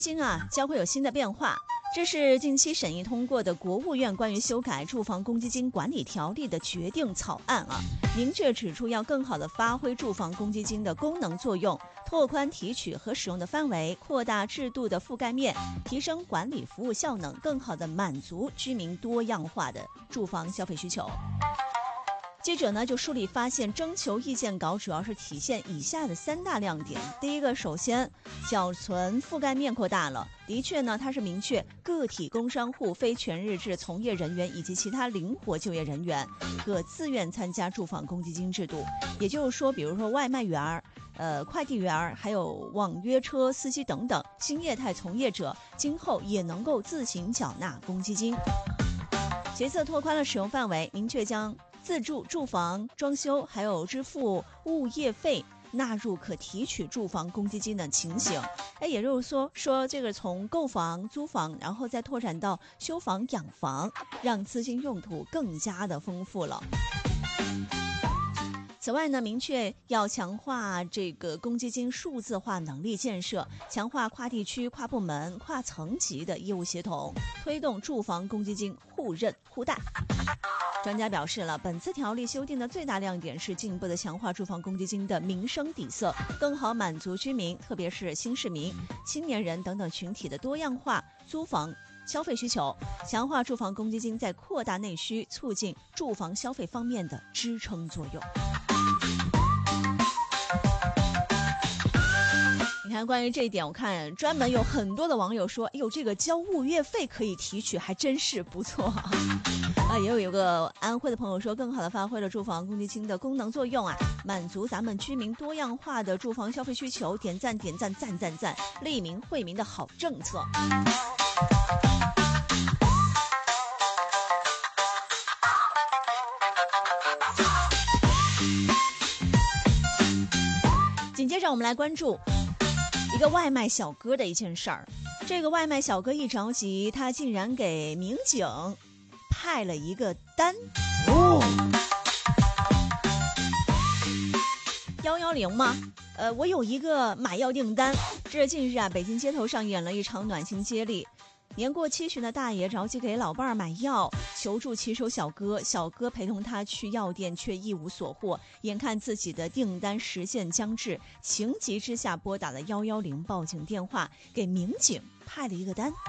金啊将会有新的变化。这是近期审议通过的国务院关于修改住房公积金管理条例的决定草案啊，明确指出要更好地发挥住房公积金的功能作用，拓宽提取和使用的范围，扩大制度的覆盖面，提升管理服务效能，更好地满足居民多样化的住房消费需求。记者呢就梳理发现，征求意见稿主要是体现以下的3大亮点。第一个，首先缴存覆盖面扩大了，的确呢它是明确个体工商户、非全日制从业人员以及其他灵活就业人员可自愿参加住房公积金制度。也就是说，比如说外卖员、快递员，还有网约车司机等等新业态从业者，今后也能够自行缴纳公积金。其次，拓宽了使用范围，明确将自住住房装修还有支付物业费纳入可提取住房公积金的情形。也就是说这个从购房、租房，然后再拓展到修房、养房，让资金用途更加的丰富了。此外呢，明确要强化这个公积金数字化能力建设，强化跨地区、跨部门、跨层级的业务协同，推动住房公积金互认互贷。专家表示了，本次条例修订的最大亮点是进一步的强化住房公积金的民生底色，更好满足居民，特别是新市民、青年人等等群体的多样化租房消费需求，强化住房公积金在扩大内需、促进住房消费方面的支撑作用。你看，关于这一点，我看专门有很多的网友说，哎呦，这个交物业费可以提取，还真是不错啊。也有个安徽的朋友说，更好的发挥了住房公积金的功能作用啊，满足咱们居民多样化的住房消费需求，点赞点赞赞赞赞，利民惠民的好政策。紧接着我们来关注一个外卖小哥的一件事儿。这个外卖小哥一着急，他竟然给民警派了一个单。110吗？我有一个买药订单。这近日啊，北京街头上演了一场暖心接力。年过70的大爷着急给老伴儿买药，求助骑手小哥，小哥陪同他去药店，却一无所获。眼看自己的订单时限将至，情急之下拨打了110报警电话，给民警派了一个单。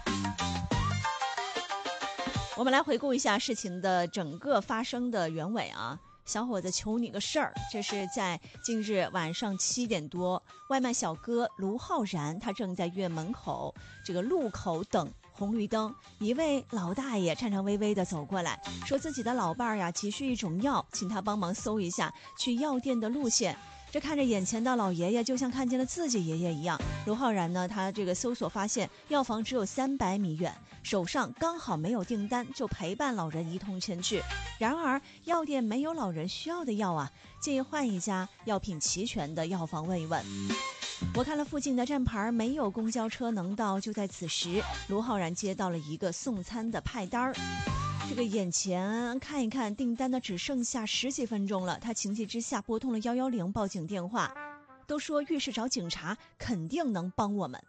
我们来回顾一下事情的整个发生的原委啊。小伙子求你个事儿，这是在近日晚上7点多，外卖小哥卢浩然他正在院门口这个路口等红绿灯，一位老大爷颤颤巍巍地走过来，说自己的老伴儿呀急需一种药，请他帮忙搜一下去药店的路线。这看着眼前的老爷爷，就像看见了自己爷爷一样。卢浩然呢，他这个搜索发现药房只有300米远，手上刚好没有订单，就陪伴老人一同前去。然而药店没有老人需要的药啊，建议换一家药品齐全的药房问一问。我看了附近的站牌，没有公交车能到。就在此时，卢浩然接到了一个送餐的派单儿。这个眼前看一看，订单呢只剩下10几分钟了。他情急之下拨通了110报警电话，都说遇事找警察，肯定能帮我们。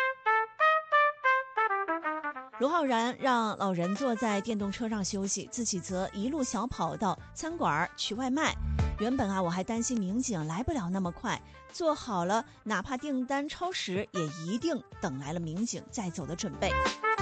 卢浩然让老人坐在电动车上休息，自己则一路小跑到餐馆取外卖。原本啊，我还担心民警来不了那么快，做好了哪怕订单超时，也一定等来了民警再走的准备。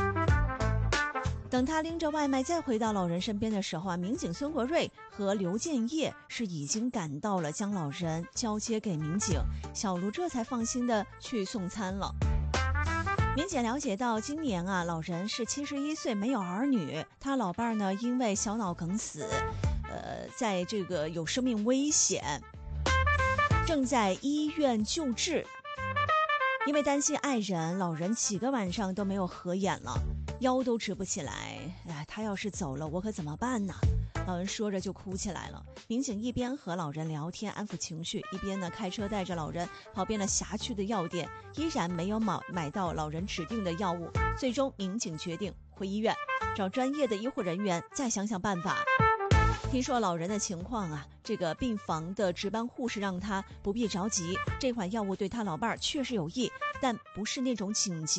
等他拎着外卖再回到老人身边的时候啊，民警孙国瑞和刘建业是已经赶到了，将老人交接给民警。小卢这才放心的去送餐了。民警了解到，今年啊，老人是71岁，没有儿女，他老伴儿呢因为小脑梗死，在这个有生命危险，正在医院救治。因为担心爱人，老人几个晚上都没有合眼了，腰都直不起来。他要是走了，我可怎么办呢？老人说着就哭起来了。民警一边和老人聊天安抚情绪，一边呢开车带着老人跑遍了辖区的药店，依然没有买到老人指定的药物。最终民警决定回医院找专业的医护人员再想想办法。听说老人的情况啊，这个病房的值班护士让他不必着急，这款药物对他老伴儿确实有益， 但不是那种紧急